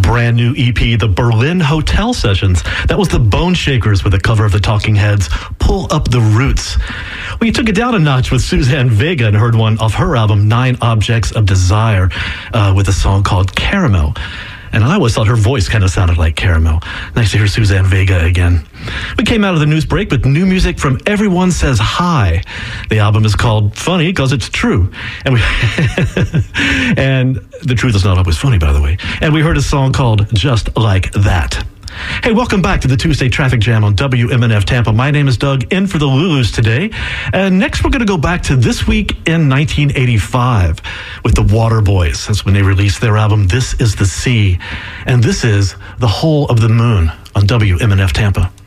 brand new EP, the Berlin Hotel Sessions. That was the Bone Shakers with a cover of the Talking Heads, Pull Up the Roots. We took it down a notch with Suzanne Vega and heard one off her album, Nine Objects of Desire, with a song called Caramel. And I always thought her voice kind of sounded like caramel. Nice to hear Suzanne Vega again. We came out of the news break with new music from Everyone Says Hi. The album is called Funny because it's true. And and the truth is not always funny, by the way. And we heard a song called Just Like That. Hey, welcome back to the Tuesday Traffic Jam on WMNF Tampa. My name is Doug, in for the Lulus today. And next we're going to go back to this week in 1985 with the Waterboys. That's when they released their album, This Is the Sea. And this is The Whole of the Moon on WMNF Tampa.